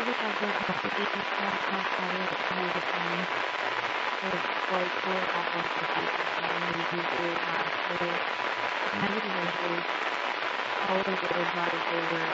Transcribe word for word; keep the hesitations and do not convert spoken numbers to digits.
actually have those notifications not silent all the time. Like for four hours a day, and maybe they have the negative influence all the way by their